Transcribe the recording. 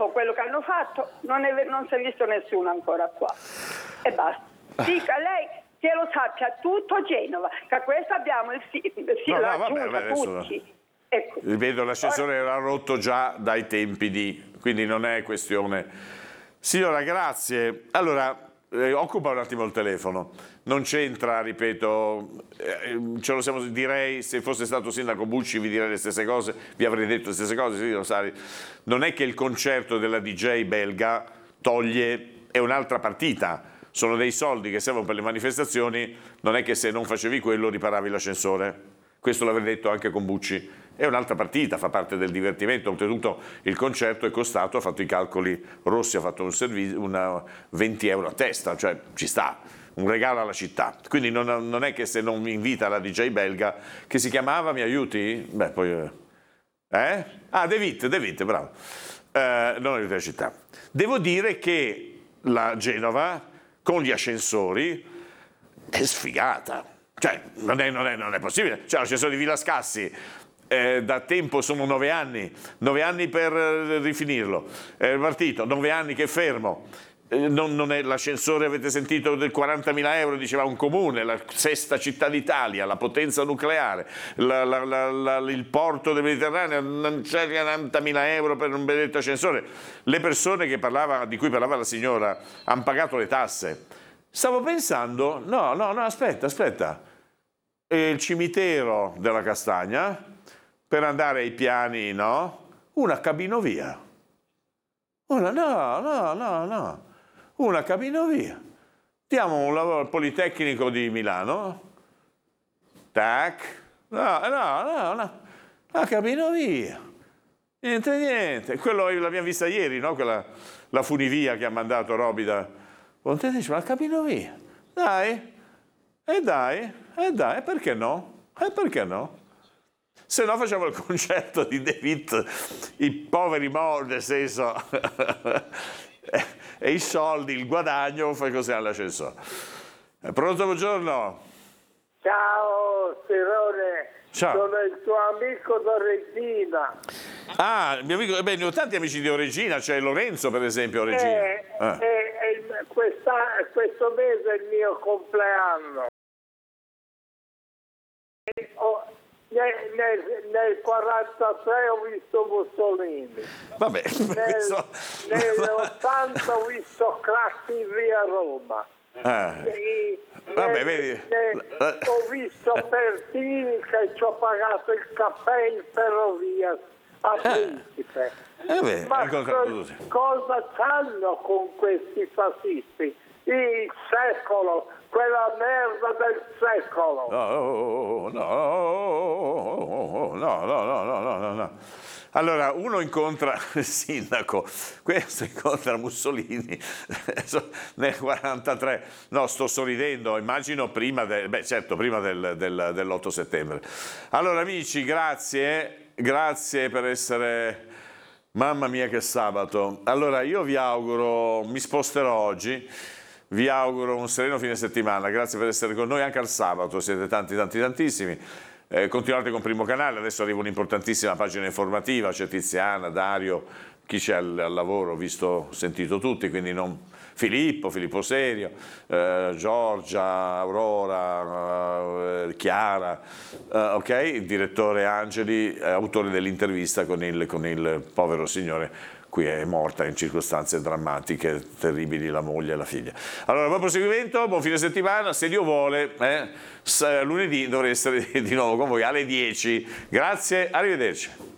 schifo quello che hanno fatto, non si è visto nessuno ancora qua. E basta. Dica lei che lo sappia tutto Genova, che a questo abbiamo tutti. Ecco. Ripeto, l'ascensore era rotto già dai tempi quindi non è questione. Signora, grazie. Allora, occupa un attimo il telefono. Non c'entra, ripeto, direi, se fosse stato sindaco Bucci vi direi le stesse cose, vi avrei detto le stesse cose, sì, lo sai. Non è che il concerto della DJ belga è un'altra partita, sono dei soldi che servono per le manifestazioni, non è che se non facevi quello riparavi l'ascensore. Questo l'avrei detto anche con Bucci. È un'altra partita, fa parte del divertimento. Oltretutto il concerto è costato, ha fatto i calcoli, Rossi ha fatto un servizio, 20 euro a testa, cioè ci sta, un regalo alla città. Quindi non è che se non mi invita la DJ belga, che si chiamava, mi aiuti? Beh, poi... Ah, De Witt, bravo. Non aiuta la città. Devo dire che la Genova, con gli ascensori, è sfigata. Cioè, non è possibile. Cioè, l'ascensore di Villa Scassi, da tempo sono 9 anni per rifinirlo, è partito, 9 anni che è fermo, non è l'ascensore, avete sentito, del 40.000 euro, diceva un comune, la 6ª città d'Italia, la potenza nucleare, il porto del Mediterraneo, non c'è 40.000 euro per un benedetto ascensore. Le persone di cui parlava la signora hanno pagato le tasse. Stavo pensando, no, aspetta, il cimitero della Castagna, per andare ai piani, no? Una cabinovia. Una cabinovia. Diamo un lavoro al Politecnico di Milano. Tac. No. La cabinovia. Niente. Quello l'abbiamo vista ieri, no? La funivia che ha mandato Roby da Pontefice, la cabinovia. Dai, perché no? Perché no? Se no facciamo il concerto di De Witt, i poveri morti, nel senso, e i soldi, il guadagno, fai così all'ascensore. Pronto, buongiorno? Ciao, Sirone. Ciao. Sono il tuo amico da Regina. Ah, il mio amico, ne ho tanti amici di Regina, c'è Lorenzo per esempio a Regina. Questo mese è il mio compleanno. Nel 43 ho visto Mussolini. Vabbè, nell'80 ho visto Craxi in via Roma. Vabbè, vedi. Ho visto Pertini che ci ho pagato il caffè in ferrovia a Principe. Ma cosa c'hanno con questi fascisti? Il secolo, quella merda del secolo. No. Allora, uno incontra il sindaco, questo incontra Mussolini nel 43. No, sto sorridendo, immagino prima dell'8 settembre. Allora, amici, grazie per essere... Mamma mia che sabato. Allora, io vi auguro, mi sposterò oggi, vi auguro un sereno fine settimana, grazie per essere con noi anche al sabato, siete tantissimi. Continuate con Primo Canale, adesso arriva un'importantissima pagina informativa, c'è Tiziana, Dario, chi c'è al lavoro, sentito tutti, quindi non... Filippo Serio, Giorgia, Aurora, Chiara, ok? Il direttore Angeli, autore dell'intervista con il povero signore, qui è morta in circostanze drammatiche, terribili, la moglie e la figlia. Allora, buon proseguimento, buon fine settimana, se Dio vuole, lunedì dovrei essere di nuovo con voi alle 10. Grazie, arrivederci.